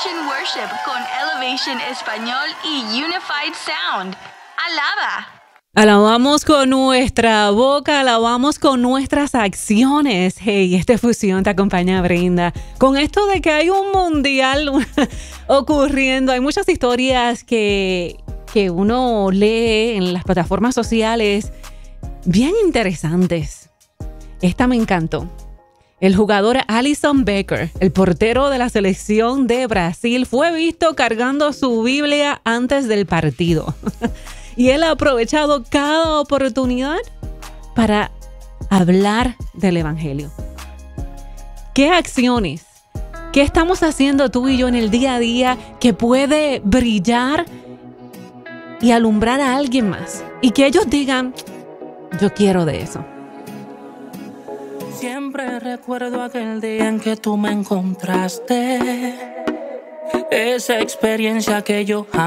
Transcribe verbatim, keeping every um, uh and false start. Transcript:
Elevation Worship con Elevation Español y Unified Sound. Alaba. Alabamos con nuestra boca, alabamos con nuestras acciones. Hey, esta fusión te acompaña, Brenda. Con esto de que hay un mundial ocurriendo, hay muchas historias que, que uno lee en las plataformas sociales bien interesantes. Esta me encantó. El jugador Alisson Becker, el portero de la selección de Brasil, fue visto cargando su Biblia antes del partido. Y él ha aprovechado cada oportunidad para hablar del Evangelio. ¿Qué acciones, qué estamos haciendo tú y yo en el día a día que puede brillar y alumbrar a alguien más? Y que ellos digan, yo quiero de eso. Siempre recuerdo aquel día en que tú me encontraste. Esa experiencia que yo